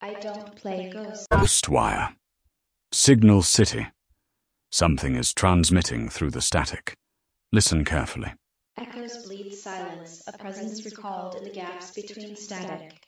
I don't play Ghost. Ghostwire. Signal City. Something is transmitting through the static. Listen carefully. Echoes bleed silence, a presence recalled in the gaps between static.